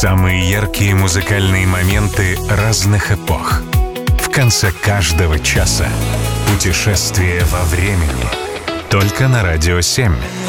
Самые яркие музыкальные моменты разных эпох. В конце каждого часа путешествие во времени. Только на Радио 7.